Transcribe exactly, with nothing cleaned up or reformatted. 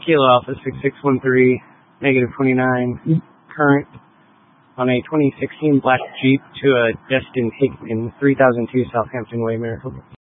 Kilo Alpha six six one three, negative twenty-nine, current on a twenty sixteen black Jeep to a Destin Hickman, three thousand two Southampton Way, Miracle.